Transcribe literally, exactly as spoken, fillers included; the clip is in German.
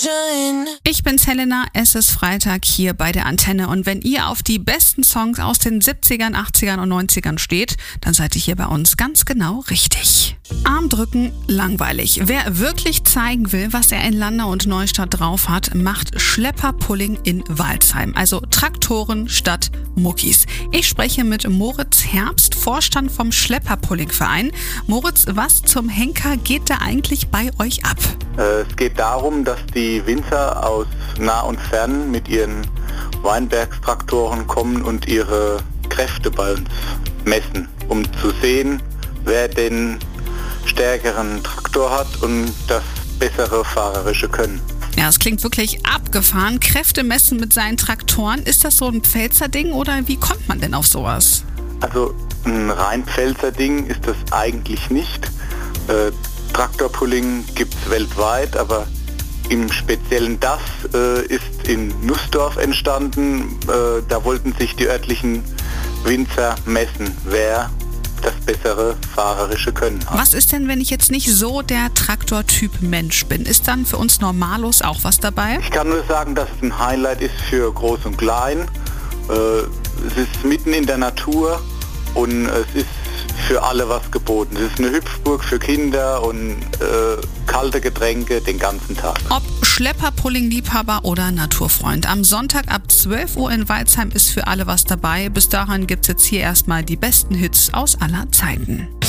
Ich bin's Helena, es ist Freitag hier bei der Antenne und wenn ihr auf die besten Songs aus den siebzigern, achtzigern und neunzigern steht, dann seid ihr hier bei uns ganz genau richtig. Armdrücken, langweilig. Wer wirklich zeigen will, was er in Landau und Neustadt drauf hat, macht Schlepperpulling in Waldsheim. Also Traktoren statt Muckis. Ich spreche mit Moritz Herbst, Vorstand vom Schlepperpulling-Verein. Moritz, was zum Henker geht da eigentlich bei euch ab? Es geht darum, dass die Winzer aus nah und fern mit ihren Weinbergstraktoren kommen und ihre Kräfte bei uns messen, um zu sehen, wer den stärkeren Traktor hat und das bessere fahrerische Können. Ja, es klingt wirklich abgefahren. Kräfte messen mit seinen Traktoren. Ist das so ein Pfälzer Ding oder wie kommt man denn auf sowas? Also ein rein Pfälzer Ding ist das eigentlich nicht. Äh, Traktorpulling gibt es weltweit, aber im Speziellen das äh, ist in Nussdorf entstanden. Äh, da wollten sich die örtlichen Winzer messen, wer das bessere fahrerische Können hat. Was ist denn, wenn ich jetzt nicht so der Traktortyp Mensch bin? Ist dann für uns Normalos auch was dabei? Ich kann nur sagen, dass es ein Highlight ist für Groß und Klein. Äh, es ist mitten in der Natur und es ist für alle was geboten. Es ist eine Hüpfburg für Kinder und äh, kalte Getränke den ganzen Tag. Ob Schlepperpulling-Liebhaber oder Naturfreund. Am Sonntag ab zwölf Uhr in Waldsheim ist für alle was dabei. Bis dahin gibt's jetzt hier erstmal die besten Hits aus aller Zeiten.